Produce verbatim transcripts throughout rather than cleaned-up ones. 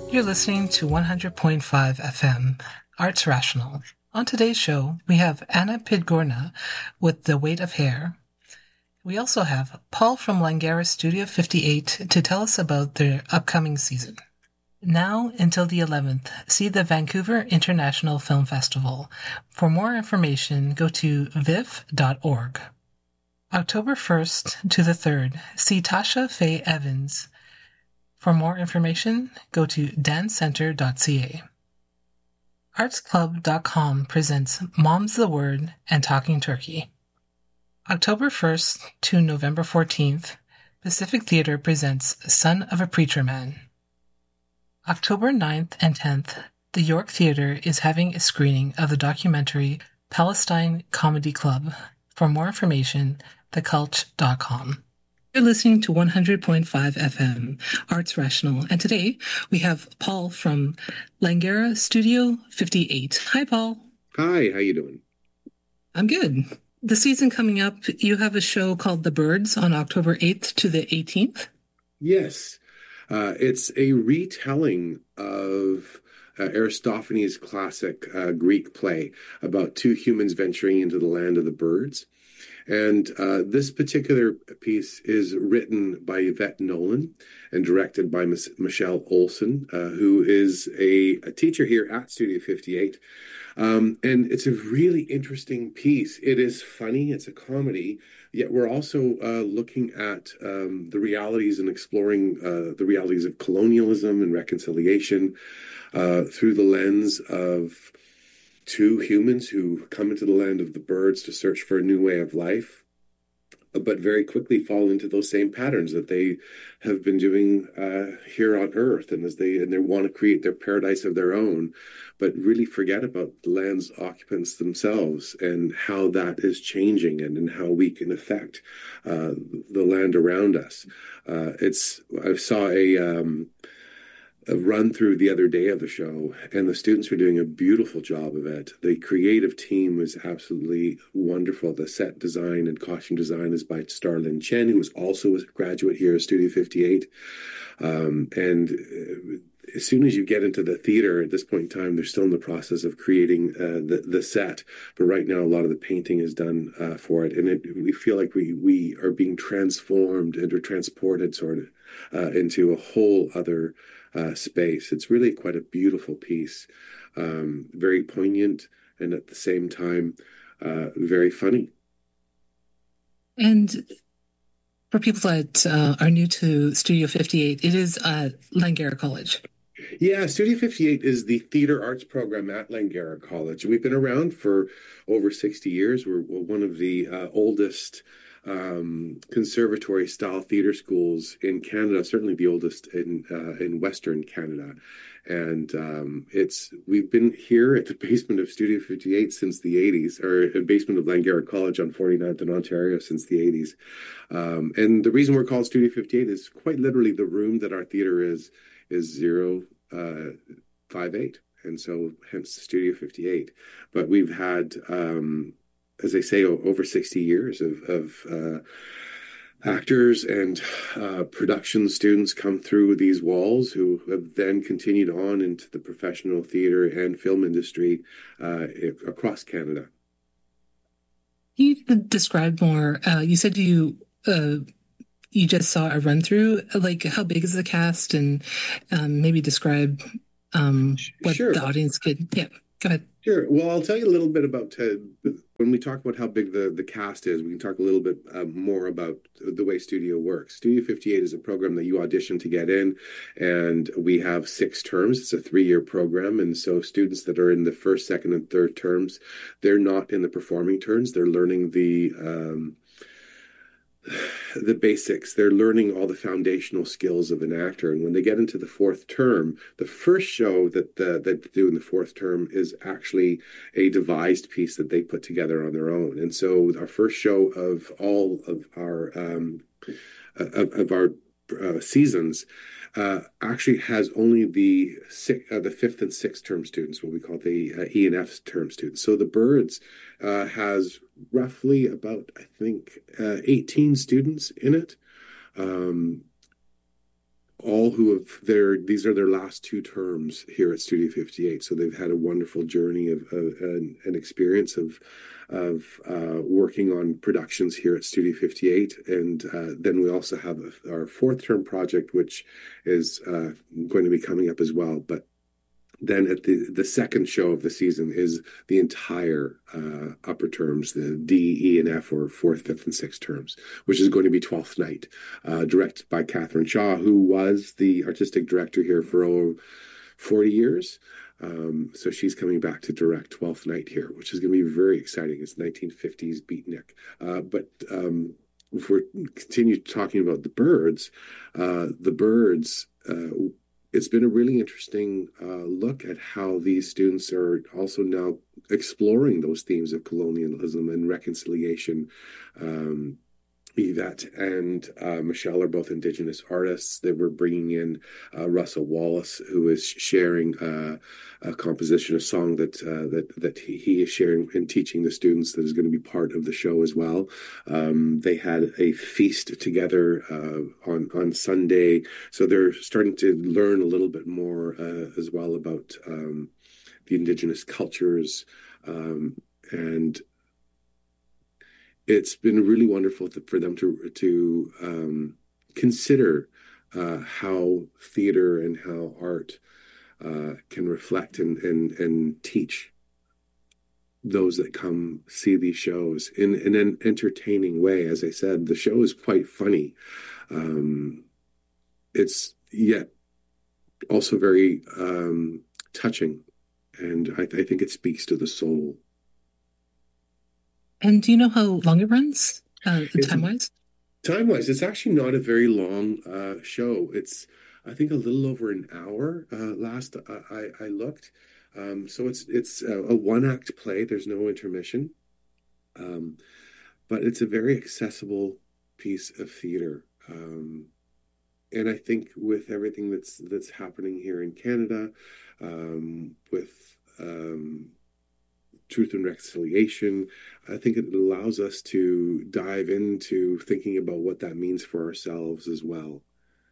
You're listening to one hundred point five F M, Arts Rational. On today's show, we have Anna Pidgorna with The Weight of Hair. We also have Paul from Langara Studio fifty-eight to tell us about their upcoming season. Now until the eleventh, see the Vancouver International Film Festival. For more information, go to viv dot org. October first to the third, see Tasha Faye Evans. For more information, go to dancecenter dot c a. arts club dot com presents Mom's the Word and Talking Turkey. October first to November fourteenth, Pacific Theatre presents Son of a Preacher Man. October ninth and tenth, the York Theatre is having a screening of the documentary Palestine Comedy Club. For more information, the cult dot com. You're listening to one hundred point five F M, Arts Rational, and today we have Paul from Langara Studio fifty-eight. Hi, Paul. Hi, how you doing? I'm good. The season coming up, you have a show called The Birds on October eighth to the eighteenth. Yes. Uh, it's a retelling of uh, Aristophanes' classic uh, Greek play about two humans venturing into the land of the birds. And uh, this particular piece is written by Yvette Nolan and directed by Miss Michelle Olson, uh, who is a, a teacher here at Studio fifty-eight. Um, and it's a really interesting piece. It is funny, it's a comedy, yet we're also uh, looking at um, the realities and exploring uh, the realities of colonialism and reconciliation uh, through the lens of two humans who come into the land of the birds to search for a new way of life, but very quickly fall into those same patterns that they have been doing uh, here on Earth, and as they and they want to create their paradise of their own, but really forget about the land's occupants themselves and how that is changing, and, and how we can affect uh, the land around us. Uh, it's I saw a. Um, a run through the other day of the show, and the students were doing a beautiful job of it. The creative team was absolutely wonderful. The set design and costume design is by Starlin Chen, who was also a graduate here at Studio fifty-eight. Um, and uh, as soon as you get into the theater at this point in time, they're still in the process of creating uh, the, the set. But right now, a lot of the painting is done uh, for it. And it, we feel like we, we are being transformed and or transported sort of uh, into a whole other Uh, space. It's really quite a beautiful piece, um, very poignant, and at the same time, uh, very funny. And for people that uh, are new to Studio fifty-eight, it is at Langara College. Yeah, Studio fifty-eight is the theater arts program at Langara College. We've been around for over sixty years. We're, we're one of the uh, oldest um, conservatory-style theater schools in Canada, certainly the oldest in uh, in Western Canada. And um, it's we've been here at the basement of Studio fifty-eight since the eighties, or a basement of Langara College on forty-ninth in Ontario since the eighties. Um, and the reason we're called Studio fifty-eight is quite literally the room that our theater is is zero uh, five eight, and so hence Studio fifty-eight. But we've had um, as I say, over sixty years of, of uh, actors and uh, production students come through these walls who have then continued on into the professional theater and film industry uh, across Canada. Can you describe more? Uh, you said you uh, you just saw a run through. Like, how big is the cast, and um, maybe describe um, what Sure. the audience could. Yeah, go ahead. Sure. Well, I'll tell you a little bit about uh, when we talk about how big the, the cast is. We can talk a little bit uh, more about the way Studio works. Studio fifty-eight is a program that you audition to get in, and we have six terms. It's a three-year program, and so students that are in the first, second, and third terms, they're not in the performing terms. They're learning the um, the basics. They're learning all the foundational skills of an actor. And when they get into the fourth term, the first show that the, that they do in the fourth term is actually a devised piece that they put together on their own. And so our first show of all of our um, of, of our uh, seasons uh, actually has only the six, uh, the fifth and sixth term students, what we call the uh, E and F term students. So the Birds uh, has roughly about, I think, uh, eighteen students in it. Um, all who have their these are their last two terms here at Studio fifty-eight. So they've had a wonderful journey of, of an, an experience of of uh, working on productions here at Studio fifty-eight, and uh, then we also have our fourth term project, which is uh, going to be coming up as well. But then at the the second show of the season is the entire uh, upper terms, the D, E, and F, or fourth, fifth, and sixth terms, which is going to be Twelfth Night, uh, directed by Catherine Shaw, who was the artistic director here for oh, forty years. Um, so she's coming back to direct Twelfth Night here, which is going to be very exciting. It's nineteen fifties beatnik. Uh, but um, if we continue talking about the Byrds, uh, the Byrds. Uh, it's been a really interesting uh, look at how these students are also now exploring those themes of colonialism and reconciliation. Um, Yvette and uh, Michelle are both Indigenous artists. They were bringing in uh, Russell Wallace, who is sharing uh, a composition, a song that uh, that that he, he is sharing and teaching the students that is going to be part of the show as well. Um, they had a feast together uh, on on Sunday, so they're starting to learn a little bit more uh, as well about um, the Indigenous cultures um, and. It's been really wonderful to, for them to to um, consider uh, how theater and how art uh, can reflect and, and and teach those that come see these shows in, in an entertaining way. As I said, the show is quite funny. Um, it's yet also very um, touching, and I, I think it speaks to the soul. And do you know how long it runs, uh, time-wise? Time-wise, it's actually not a very long uh, show. It's, I think, a little over an hour. Uh, last I, I, I looked, um, so it's it's a, a one-act play. There's no intermission, um, but it's a very accessible piece of theater. Um, and I think with everything that's that's happening here in Canada, um, with um, Truth and Reconciliation, I think it allows us to dive into thinking about what that means for ourselves as well.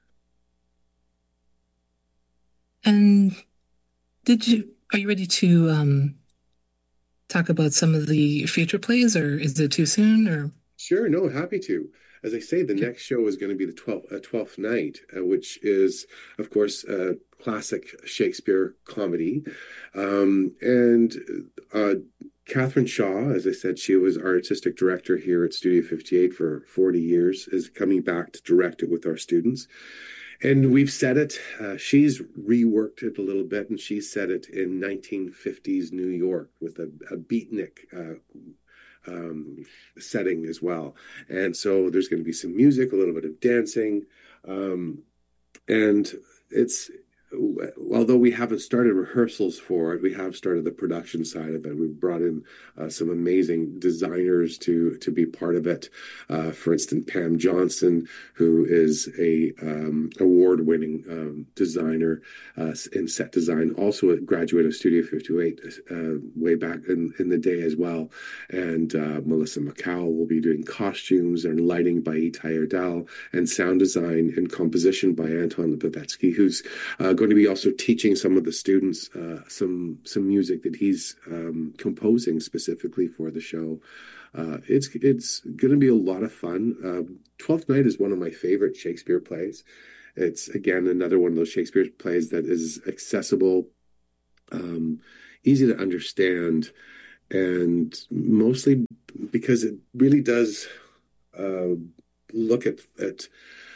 And did you are you ready to um, talk about some of the future plays, or is it too soon? Or sure, no, happy to. As I say, the okay. next show is going to be the twelfth, uh, twelfth Night, uh, which is, of course, a classic Shakespeare comedy. Um, and uh, Catherine Shaw, as I said, she was our artistic director here at Studio fifty-eight for forty years, is coming back to direct it with our students. And we've set it, uh, she's reworked it a little bit, and she set it in nineteen fifties New York with a, a beatnik uh, Um, setting as well. And so there's going to be some music, a little bit of dancing. Um, and it's, although we haven't started rehearsals for it, we have started the production side of it. We've brought in uh, some amazing designers to to be part of it. Uh, for instance, Pam Johnson, who is a um, award-winning um, designer uh, in set design, also a graduate of Studio fifty-eight uh, way back in, in the day as well. And uh, Melissa McCowell will be doing costumes and lighting by Itai Erdal, and sound design and composition by Anton Lipavetsky, who's uh, going to be also teaching some of the students uh, some some music that he's um, composing specifically for the show. Uh, it's it's going to be a lot of fun. Uh, Twelfth Night is one of my favorite Shakespeare plays. It's, again, another one of those Shakespeare plays that is accessible, um, easy to understand, and mostly because it really does uh, look at, at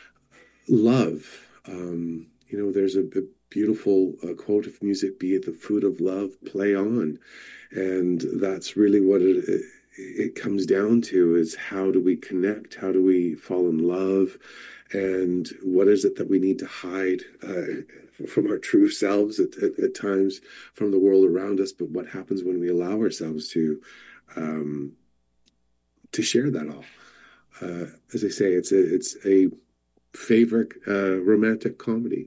love. Um, You know, there's a, a beautiful uh, quote of music, be it the food of love, play on. And that's really what it, it, it comes down to, is how do we connect? How do we fall in love? And what is it that we need to hide uh, from our true selves at, at, at times, from the world around us? But what happens when we allow ourselves to um, to share that all? Uh, as I say, it's a, it's a favorite uh, romantic comedy.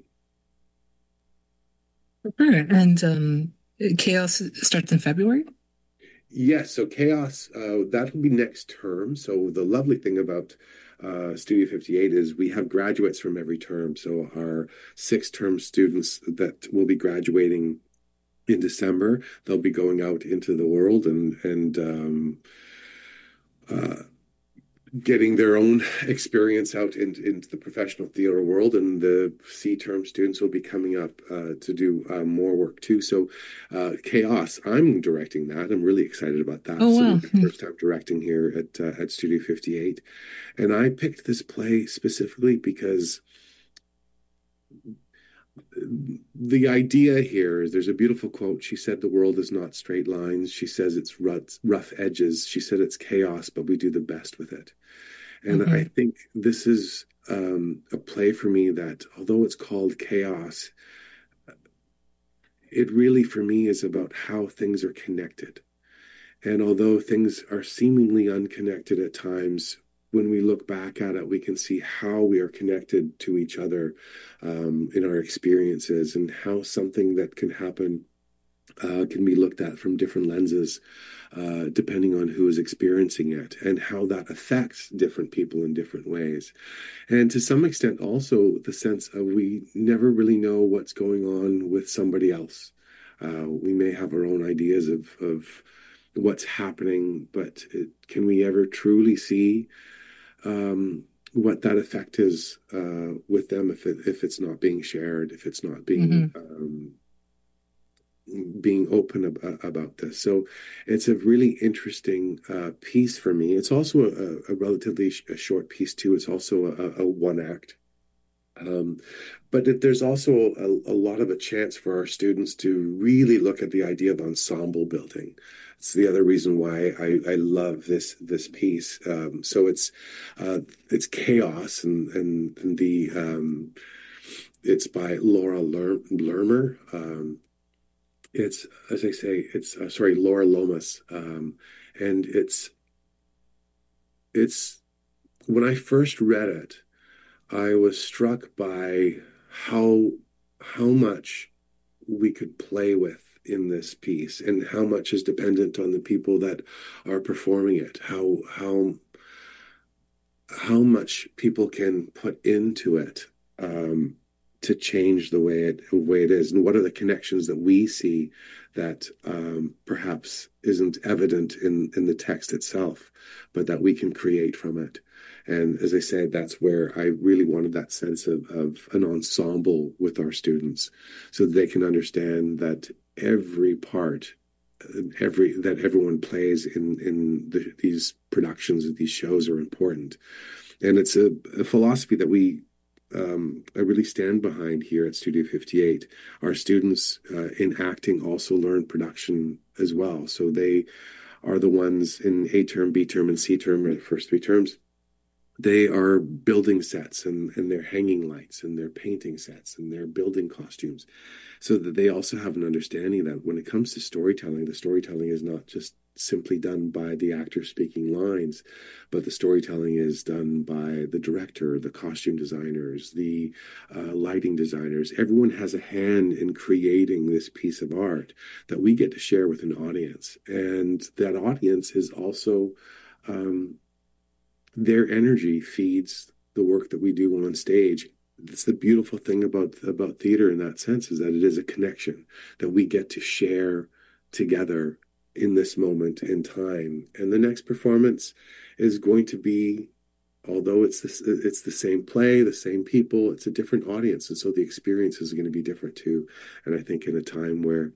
Sure. And um, Chaos starts in February? Yes, so Chaos, uh, that will be next term. So the lovely thing about uh, Studio fifty-eight is we have graduates from every term. So our six-term students that will be graduating in December, they'll be going out into the world and and um, uh, getting their own experience out in, into the professional theater world, and the C-term students will be coming up uh, to do uh, more work too. So, uh, Chaos, I'm directing that. I'm really excited about that. Oh, So, wow. my first time directing here at uh, at Studio fifty-eight, and I picked this play specifically because the idea here is there's a beautiful quote. She said, "The world is not straight lines." She says it's rough, rough edges. She said it's chaos, but we do the best with it. And Mm-hmm. I think this is um, a play for me that, although it's called Chaos, it really, for me, is about how things are connected. And although things are seemingly unconnected at times, when we look back at it, we can see how we are connected to each other um, in our experiences, and how something that can happen uh, can be looked at from different lenses, uh, depending on who is experiencing it, and how that affects different people in different ways. And to some extent, also the sense of we never really know what's going on with somebody else. Uh, we may have our own ideas of, of what's happening, but it, can we ever truly see um, what that effect is uh, with them if it, if it's not being shared, if it's not being Mm-hmm. um, being open ab about this. So it's a really interesting uh, piece for me. It's also a, a relatively sh a short piece too. It's also a, a one act. Um, but it, there's also a, a lot of a chance for our students to really look at the idea of ensemble building. It's the other reason why I, I love this this piece. Um, so it's uh, it's chaos, and and, and the um, it's by Laura Ler Lermer. Um, it's, as I say, it's uh, sorry, Laura Lomas, um, and it's it's when I first read it, I was struck by how how much we could play with in this piece, and how much is dependent on the people that are performing it. How how how much people can put into it um, to change the way it the way it is, and what are the connections that we see that um, perhaps isn't evident in in the text itself, but that we can create from it. And as I said, that's where I really wanted that sense of, of an ensemble with our students, so that they can understand that every part, every that everyone plays in in the, these productions, these shows are important. And it's a, a philosophy that we um, I really stand behind here at Studio fifty-eight. Our students uh, in acting also learn production as well, so they are the ones in A term, B term, and C term, or the first three terms. They are building sets, and, and they're hanging lights, and they're painting sets, and they're building costumes, so that they also have an understanding that when it comes to storytelling, the storytelling is not just simply done by the actor speaking lines, but the storytelling is done by the director, the costume designers, the uh, lighting designers. Everyone has a hand in creating this piece of art that we get to share with an audience. And that audience is also um, their energy feeds the work that we do on stage. That's the beautiful thing about about theater in that sense, is that it is a connection that we get to share together in this moment in time. And the next performance is going to be, although it's this, it's the same play, the same people, it's a different audience, and so the experience is going to be different too. And I think in a time where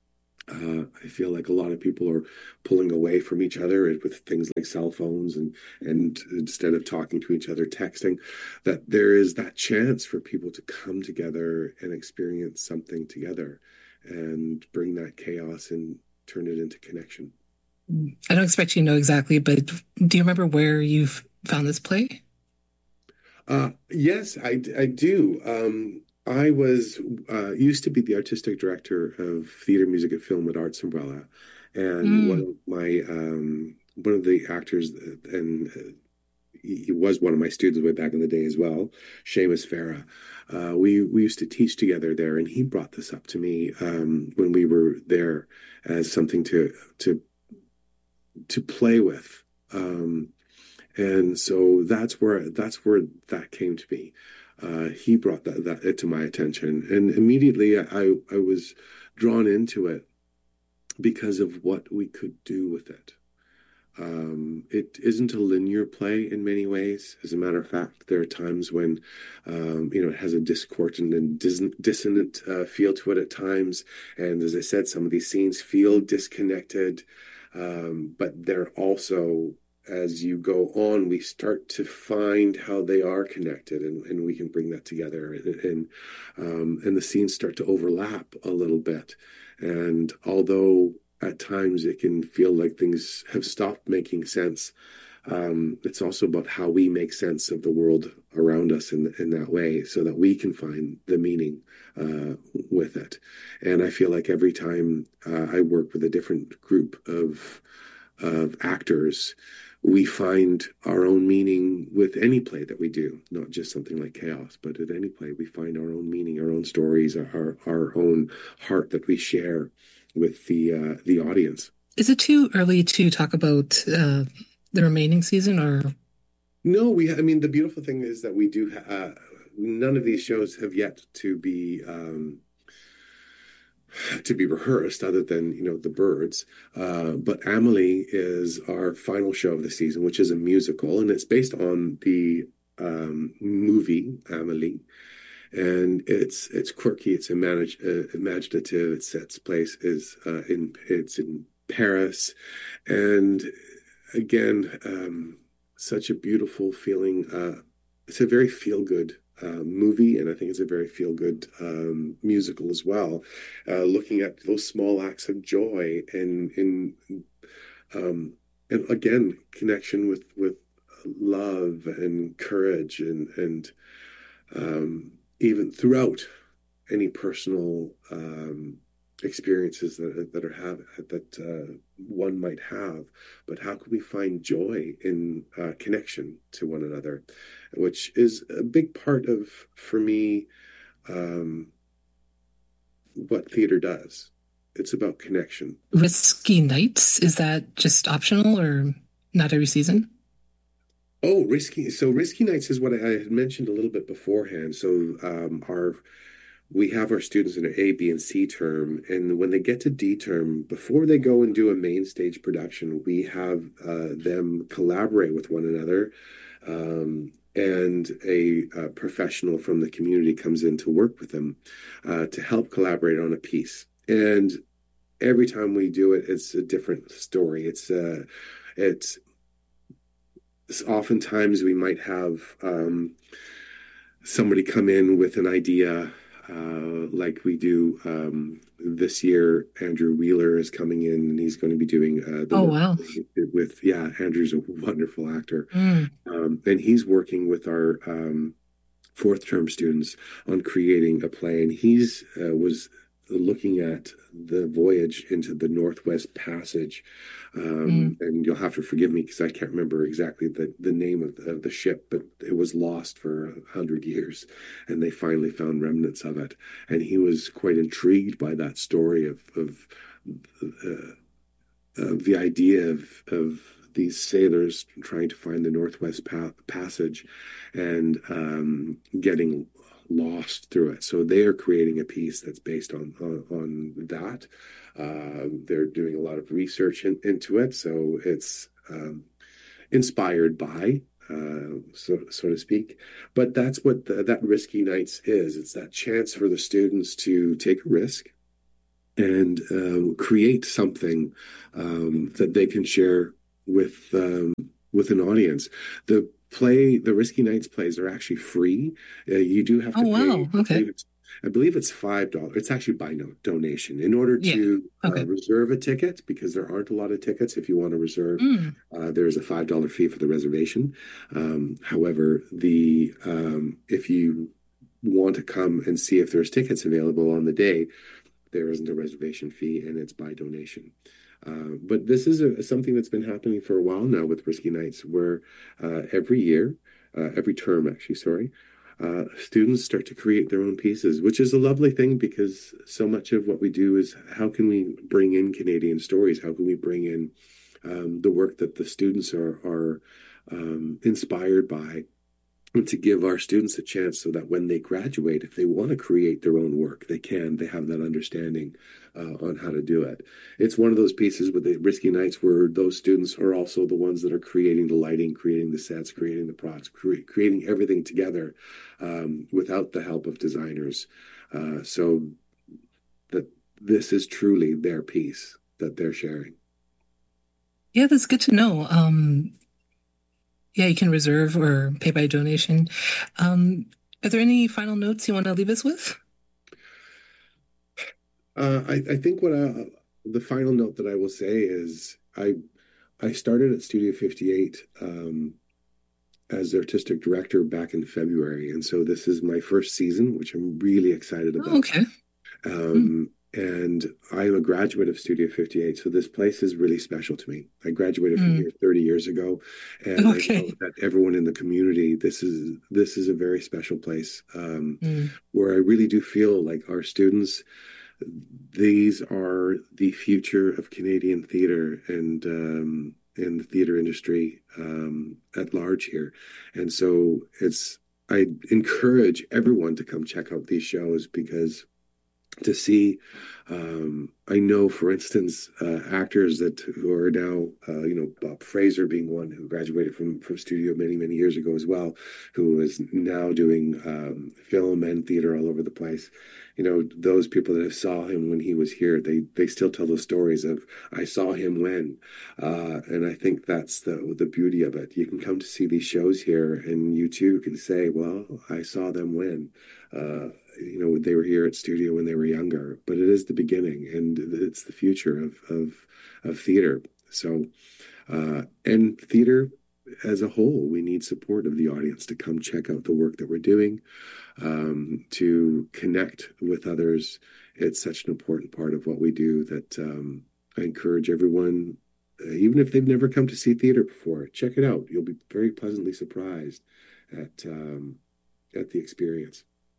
Uh, I feel like a lot of people are pulling away from each other with things like cell phones, and and instead of talking to each other, texting, that there is that chance for people to come together and experience something together and bring that chaos and turn it into connection. I don't expect you to know exactly, but do you remember where you've found this play? Uh, yes, I, I do. Um, I was uh, used to be the artistic director of theater, music, and film at Arts Umbrella, and one Mm. of my um, one of the actors, and uh, he was one of my students way back in the day as well, Seamus Farah. Uh, we we used to teach together there, and he brought this up to me um, when we were there as something to to to play with. Um, And so that's where that's where that came to me. Uh, he brought that, that to my attention, and immediately I I was drawn into it because of what we could do with it. Um, it isn't a linear play in many ways. As a matter of fact, there are times when, um, you know, it has a discordant and dis dissonant uh, feel to it at times. And as I said, some of these scenes feel disconnected, um, but they're also, as you go on, we start to find how they are connected, and, and we can bring that together, and and, um, and the scenes start to overlap a little bit. And although at times it can feel like things have stopped making sense, um, it's also about how we make sense of the world around us in, in that way so that we can find the meaning uh, with it. And I feel like every time uh, I work with a different group of, of actors, we find our own meaning with any play that we do, not just something like Chaos, but at any play, we find our own meaning, our own stories, our, our own heart that we share with the uh, the audience. Is it too early to talk about uh, the remaining season, or? No, we. I mean, the beautiful thing is that we do. Uh, none of these shows have yet to be um, to be rehearsed, other than you know the Birds. Uh, but Amelie is our final show of the season, which is a musical, and it's based on the um, movie Amelie. And it's it's quirky, it's imagine, uh, imaginative. It sets place is uh, in it's in Paris, and again, um, such a beautiful feeling. Uh, it's a very feel good uh, movie, and I think it's a very feel good um, musical as well. Uh, looking at those small acts of joy and in um, and again connection with with love and courage and and um, even throughout any personal um, experiences that that are have that uh, one might have, but how can we find joy in uh, connection to one another, which is a big part of, for me, um, what theater does. It's about connection. Risky Nights, is that just optional or not every season? Oh, risky. So risky nights is what I, I had mentioned a little bit beforehand. So um, our we have our students in an A, B, and C term, and when they get to D term, before they go and do a main stage production, we have uh, them collaborate with one another, um, and a, a professional from the community comes in to work with them uh, to help collaborate on a piece. And every time we do it, it's a different story. It's uh, it's oftentimes we might have um, somebody come in with an idea, uh, like we do um, this year. Andrew Wheeler is coming in, and he's going to be doing uh, the Oh, work wow. with, yeah, Andrew's a wonderful actor. Mm. Um, and he's working with our um, fourth term students on creating a play. And he's uh, was looking at the voyage into the Northwest Passage. Um, mm. And you'll have to forgive me because I can't remember exactly the, the name of the, of the ship, but it was lost for a hundred years, and they finally found remnants of it. And he was quite intrigued by that story of, of uh, uh, the idea of, of these sailors trying to find the Northwest pa Passage and um, getting lost through it. So they are creating a piece that's based on on, on that. Uh, they're doing a lot of research in, into it, so it's um, inspired by, uh, so so to speak. But that's what the, that Risky Nights is. It's that chance for the students to take a risk and um, create something um, that they can share with um, with an audience. The play, the Risky Nights plays are actually free. Uh, you do have to oh, pay. Wow. Okay. I believe it's, I believe it's five dollars. It's actually by no donation. In order to yeah. okay. uh, reserve a ticket, because there aren't a lot of tickets, if you want to reserve, mm. uh, there's a five dollar fee for the reservation. Um, however, the um, if you want to come and see if there's tickets available on the day, there isn't a reservation fee, and it's by donation. Uh, but this is a, something that's been happening for a while now with Risky Nights, where uh, every year, uh, every term actually, sorry, uh, students start to create their own pieces, which is a lovely thing because so much of what we do is how can we bring in Canadian stories? How can we bring in um, the work that the students are, are um, inspired by, and to give our students a chance so that when they graduate, if they want to create their own work, they can. They have that understanding uh, on how to do it. It's one of those pieces with the Risky Nights where those students are also the ones that are creating the lighting, creating the sets, creating the props, cre creating everything together um, without the help of designers. Uh, so that this is truly their piece that they're sharing. Yeah, that's good to know. Um, yeah, you can reserve or pay by donation. Um, are there any final notes you want to leave us with? Uh, I, I think what I, the final note that I will say is I I started at Studio fifty-eight um, as artistic director back in February, and so this is my first season, which I'm really excited Oh, about. okay. Mm. Um, and I'm a graduate of Studio fifty-eight, so this place is really special to me. I graduated from Mm. here thirty years ago, and I know Okay. that everyone in the community, this is this is a very special place um, Mm. where I really do feel like our students, these are the future of Canadian theater and um, in the theater industry um, at large here. And so it's I encourage everyone to come check out these shows because to see um, I know, for instance, uh, actors that who are now, uh, you know, Bob Fraser being one who graduated from from studio many many years ago as well, who is now doing um, film and theater all over the place. You know, those people that saw him when he was here, they they still tell those stories of I saw him when, uh, and I think that's the the beauty of it. You can come to see these shows here, and you too can say, well, I saw them when. Uh, you know, they were here at studio when they were younger, but it is the beginning and it's the future of of of theater. So, uh, and theater as a whole, we need support of the audience to come check out the work that we're doing, um, to connect with others. It's such an important part of what we do that um, I encourage everyone, uh, even if they've never come to see theater before, check it out. You'll be very pleasantly surprised at um, at the experience.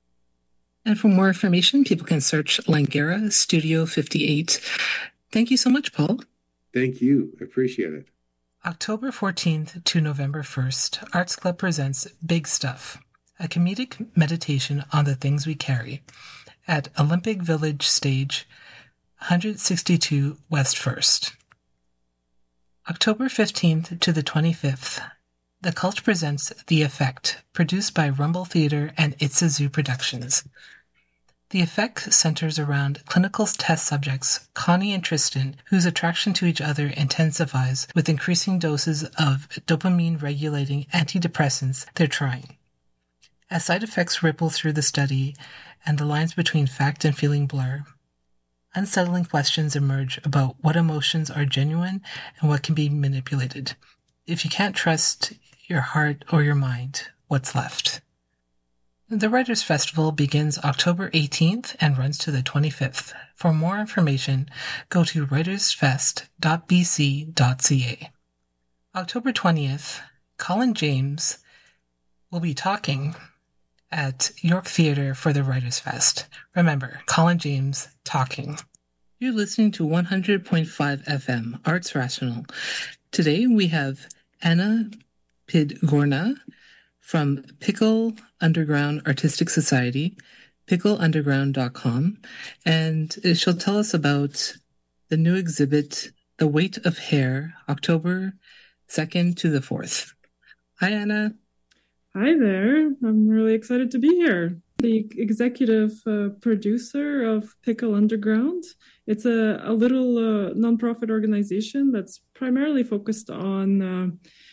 And for more information, people can search Langara Studio fifty-eight. Thank you so much, Paul. Thank you. I appreciate it. October fourteenth to November first, Arts Club presents Big Stuff, a comedic meditation on the things we carry at Olympic Village Stage, one sixty-two West first. October fifteenth to the twenty-fifth, The Cult presents The Effect, produced by Rumble Theater and It's a Zoo Productions. The Effect centers around clinical test subjects Connie and Tristan, whose attraction to each other intensifies with increasing doses of dopamine-regulating antidepressants they're trying. As side effects ripple through the study and the lines between fact and feeling blur, unsettling questions emerge about what emotions are genuine and what can be manipulated. If you can't trust your heart or your mind, what's left? The Writers' Festival begins October eighteenth and runs to the twenty-fifth. For more information, go to writers fest dot b c dot c a. October twentieth, Colin James will be talking at York Theatre for the Writers' Fest. Remember, Colin James talking. You're listening to one hundred point five F M, Arts Rational. Today we have Anna Pidgorna from Pickle Underground Artistic Society, pickle underground dot com, and she'll tell us about the new exhibit, The Weight of Hair, October second to the fourth. Hi, Anna. Hi there. I'm really excited to be here. The executive uh, producer of Pickle Underground. It's a, a little uh, nonprofit organization that's primarily focused on uh,